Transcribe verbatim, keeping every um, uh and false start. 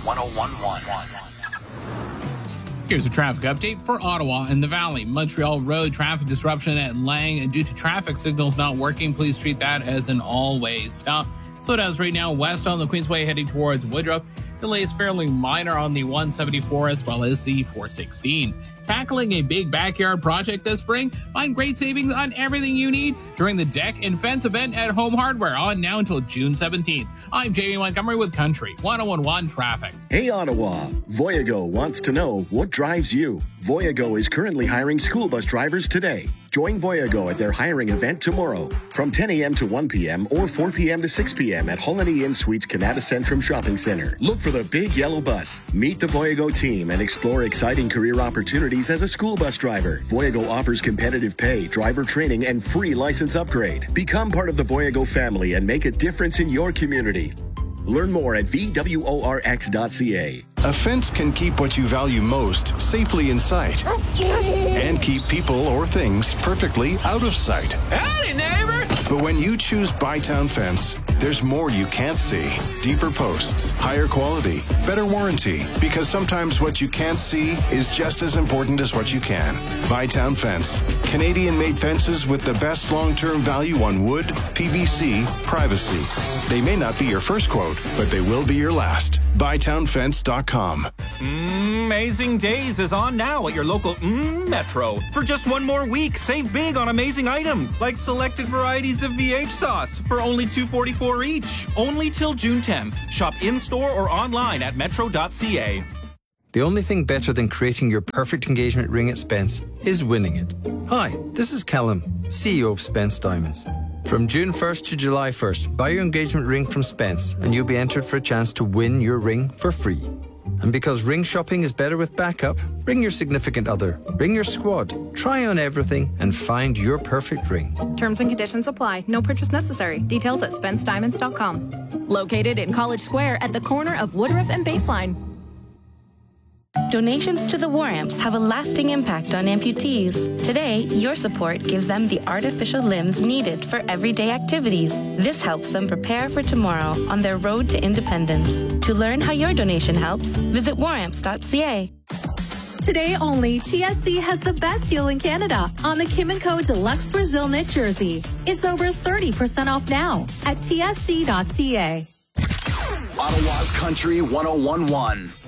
one oh one one. Here's a traffic update for Ottawa and the Valley. Montreal Road traffic disruption at Lang due to traffic signals not working. Please treat that as an all-way stop. Slowdowns right now west on the Queensway heading towards Woodruff. Delays fairly minor on the one seventy-four as well as the four sixteen. Tackling a big backyard project this spring? Find great savings on everything you need during the Deck and Fence event at Home Hardware on now until June seventeenth. I'm Jamie Montgomery with Country one oh one one Traffic. Hey Ottawa, Voyago wants to know what drives you. Voyago is currently hiring school bus drivers today. Join Voyago at their hiring event tomorrow from ten a.m. to one p.m. or four p.m. to six p.m. at Holiday Inn Suites Canada Centrum Shopping Center. Look for the big yellow bus. Meet the Voyago team and explore exciting career opportunities as a school bus driver. Voyago offers competitive pay, driver training, and free license upgrade. Become part of the Voyago family and make a difference in your community. Learn more at v w o r x dot c a. A fence can keep what you value most safely in sight and keep people or things perfectly out of sight. Howdy, neighbor! But when you choose Bytown Fence, there's more you can't see. Deeper posts, higher quality, better warranty. Because sometimes what you can't see is just as important as what you can. Bytown Fence. Canadian-made fences with the best long-term value on wood, P V C, privacy. They may not be your first quote, but they will be your last. bytown fence dot com. Amazing Days is on now at your local mm, Metro. For just one more week, save big on amazing items like selected varieties of V H sauce for only two forty-four each. Only till June tenth. Shop in-store or online at metro dot c a. The only thing better than creating your perfect engagement ring at Spence is winning it. Hi, this is Callum, C E O of Spence Diamonds. From June first to July first, buy your engagement ring from Spence and you'll be entered for a chance to win your ring for free. And because ring shopping is better with backup, bring your significant other, bring your squad, try on everything and find your perfect ring. Terms and conditions apply. No purchase necessary. Details at spence diamonds dot com. Located in College Square at the corner of Woodruff and Baseline. Donations to the War Amps have a lasting impact on amputees. Today, your support gives them the artificial limbs needed for everyday activities. This helps them prepare for tomorrow on their road to independence. To learn how your donation helps, visit war amps dot c a. Today only, T S C has the best deal in Canada on the Kim and Co. Deluxe Brazil Knit Jersey. It's over thirty percent off now at t s c dot c a. Ottawa's Country one oh one one.